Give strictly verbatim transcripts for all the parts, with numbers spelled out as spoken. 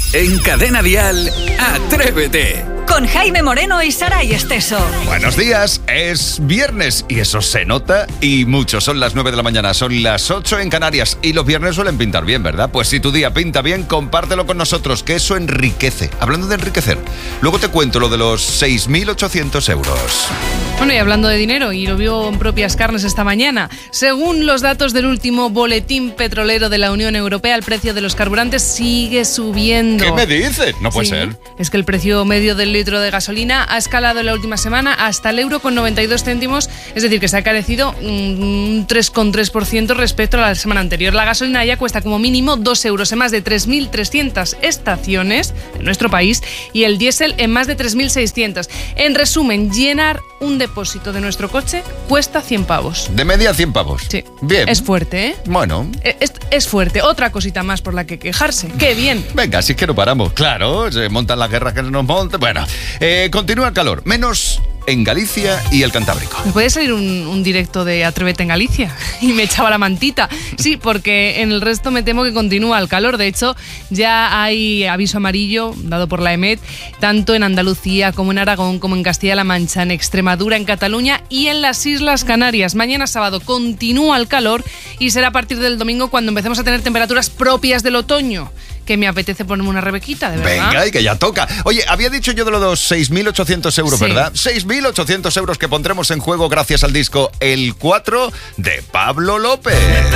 En Cadena Dial, Atrévete. Con Jaime Moreno y Saray Esteso. Buenos días, es viernes y eso se nota y mucho. Son las nueve de la mañana, son las ocho en Canarias y los viernes suelen pintar bien, ¿verdad? Pues si tu día pinta bien, compártelo con nosotros, que eso enriquece. Hablando de enriquecer, luego te cuento lo de los seis mil ochocientos euros. Bueno, y hablando de dinero, y lo vio en propias carnes esta mañana, según los datos del último boletín petrolero de la Unión Europea, el precio de los carburantes sigue subiendo. ¿Qué me dices? No puede Sí, ser. Es que el precio medio del litro de gasolina ha escalado en la última semana hasta el euro con noventa y dos céntimos, es decir, que se ha encarecido un tres coma tres por ciento respecto a la semana anterior. La gasolina ya cuesta como mínimo dos euros en más de tres mil trescientas estaciones en nuestro país y el diésel en más de tres mil seiscientas. En resumen, llenar un depósito de nuestro coche cuesta cien pavos. De media cien pavos. Sí. Bien. Es fuerte, ¿eh? Bueno. Es, es fuerte. Otra cosita más por la que quejarse. ¡Qué bien! Venga, si es que no paramos. Claro, se montan las guerras que se nos montan. Bueno, eh, continúa el calor. Menos en Galicia y el Cantábrico. ¿Me puede salir un, un directo de Atrévete en Galicia? Y me echaba la mantita. Sí, porque en el resto me temo que continúa el calor. De hecho, ya hay aviso amarillo dado por la EMET, tanto en Andalucía como en Aragón, como en Castilla-La Mancha, en Extremadura, en Cataluña y en las Islas Canarias. Mañana sábado continúa el calor y será a partir del domingo cuando empecemos a tener temperaturas propias del otoño. Que me apetece ponerme una rebequita, de verdad. Venga, y que ya toca. Oye, había dicho yo de los seis mil ochocientos euros, Sí. ¿verdad? seis mil ochocientos euros que pondremos en juego gracias al disco El cuatro de Pablo López.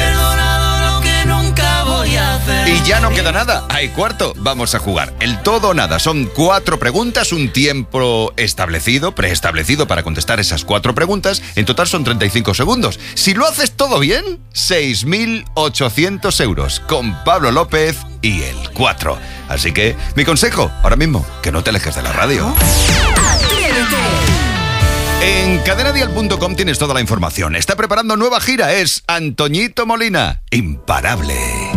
Y ya no queda nada. Hay cuarto. Vamos a jugar. El todo o nada. Son cuatro preguntas, un tiempo establecido, preestablecido para contestar esas cuatro preguntas. En total son treinta y cinco segundos. Si lo haces todo bien, seis mil ochocientos euros con Pablo López y el cuatro. Así que, mi consejo, ahora mismo, que no te alejes de la radio. En cadena dial punto com tienes toda la información. Está preparando nueva gira. Es Antoñito Molina. Imparable.